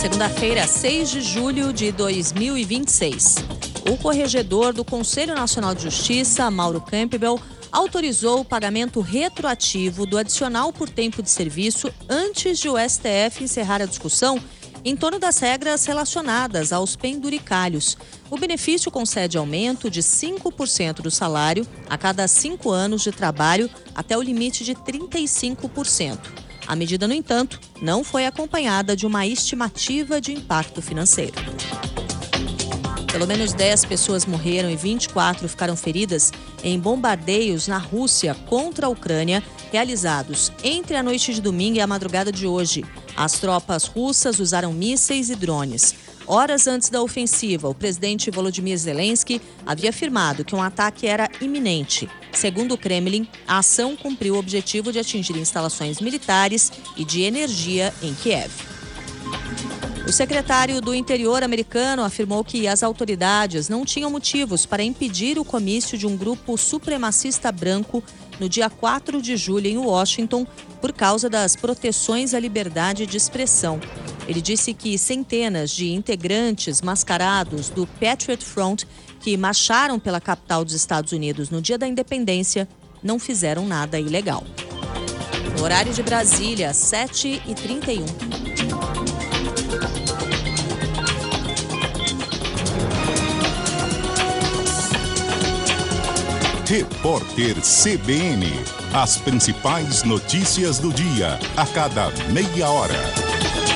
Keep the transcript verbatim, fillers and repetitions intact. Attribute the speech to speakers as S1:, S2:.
S1: Segunda-feira, seis de julho de dois mil e vinte e seis. O corregedor do Conselho Nacional de Justiça, Mauro Campbell, autorizou o pagamento retroativo do adicional por tempo de serviço antes de o S T F encerrar a discussão em torno das regras relacionadas aos penduricalhos. O benefício concede aumento de cinco por cento do salário a cada cinco anos de trabalho até o limite de trinta e cinco por cento. A medida, no entanto, não foi acompanhada de uma estimativa de impacto financeiro. Pelo menos dez pessoas morreram e vinte e quatro ficaram feridas em bombardeios na Rússia contra a Ucrânia, realizados entre a noite de domingo e a madrugada de hoje. As tropas russas usaram mísseis e drones. Horas antes da ofensiva, o presidente Volodymyr Zelensky havia afirmado que um ataque era iminente. Segundo o Kremlin, a ação cumpriu o objetivo de atingir instalações militares e de energia em Kiev. O secretário do Interior americano afirmou que as autoridades não tinham motivos para impedir o comício de um grupo supremacista branco no dia quatro de julho em Washington por causa das proteções à liberdade de expressão. Ele disse que centenas de integrantes mascarados do Patriot Front que marcharam pela capital dos Estados Unidos no dia da independência não fizeram nada ilegal. No horário de Brasília, sete e trinta e um.
S2: Repórter C B N. As principais notícias do dia, a cada meia hora.